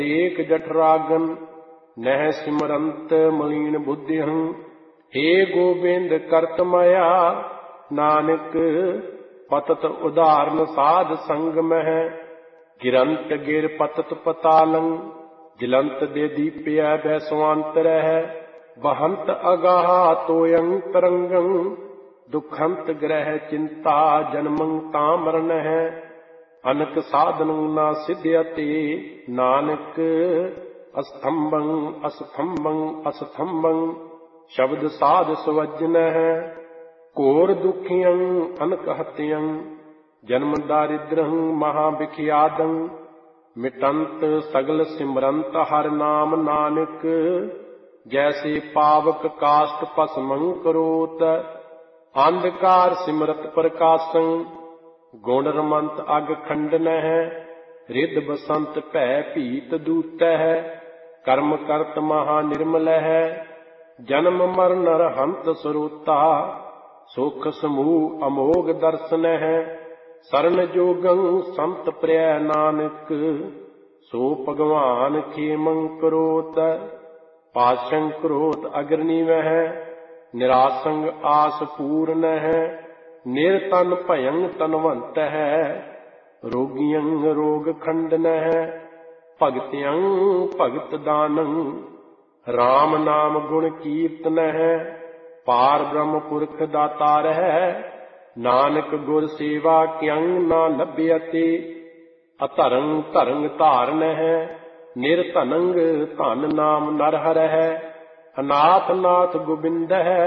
एक जठरागन नह सिमरंत मलीन बुद्धिहं। हे गोबिंद करत माया नानक पतत उदाहरण साध संग मह। गिरंत गिर पतत पतालं जिलंत दे दीप्य बैसवांतर है। बहंत अगाहा तोयं तरंगं दुखंत ग्रह चिंता जन्मं तामरण है। अनक साधन न सिद्ध्यते नानक अस्तंभं अस्तंभं अस्तंभं शब्द साध सुवजन है। घोर दुखियं अनक हत्यं जन्म दारिद्रं महाविख्यातं। मिटंत सगल सिमरंत हर नाम नानक जैसे पावक काष्ट भस्मं करोत। अंधकार सिमरत प्रकाशं गुण रमंत अग खंडन है। रिद बसंत भै भीत दूत है। कर्म करत महा निर्मल है। जन्म मरण हंत सरोता सुख समूह अमोघ दर्शन है। शरण जोगं संत प्रिय नानक सो भगवान खेमं करोत। पाशं क्रोध अग्नि वह निरासंग आस पूर्ण है। निर्तन भयं तनवंत है। रोगियं रोग खंडन है। भगत्यं भगत दानं राम नाम गुण कीर्तन है। पार ब्रह्म पुरख दातार है। नानक गुर सेवा क्यं न लभ्यते। अतरंग तरंग धारण है। निर्धनंग धन नाम नरहर है। अनाथ नाथ गोबिंद है।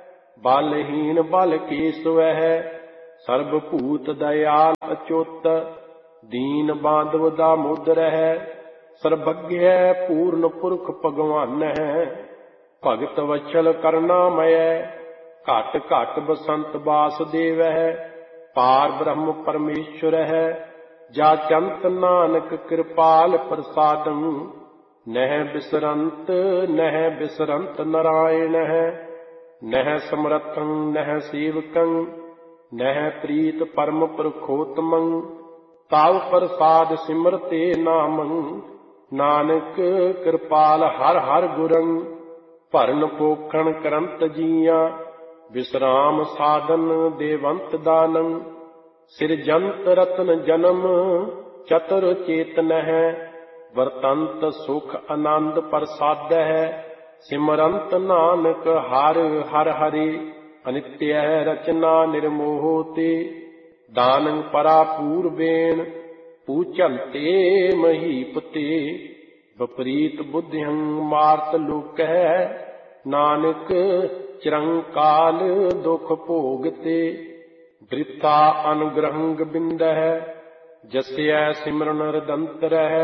बलहीन बल केशव है। सर्वभूत दयाल अच्युत दीन बांधव दामोदर है। सर्वज्ञ पूर्ण पुरख भगवान है। भगत वत्सल करुणामय घट घट बसंत वासुदेव है। पार ब्रह्म परमेश्वर है। जाचंत नानक कृपाल प्रसादं नह बिसरंत नारायण है। नह समरथं नह सेवकं नह प्रीत परम पुरखोत्तमं। ताव प्रसाद सिमरते नामं नानक कृपाल हर हर गुरं। भरन पोखण करंत जिया विश्राम साधन देवंत दानं। सिरजंत रतन जन्म चतुर चेतन है। वर्तंत सुख आनंद प्रसाद है। सिमरंत नानक हर हर हरि अनित्य है रचना निर्मोहते। दानं परा पूर्वेण पूजन्ते महीपते। विपरीत बुद्धिहं मार्त लोक है। नानक चिरंकाल दुख भोगते। वृथा अनुग्रहं गोबिंद है। जस्या सिमरन रदंतर है।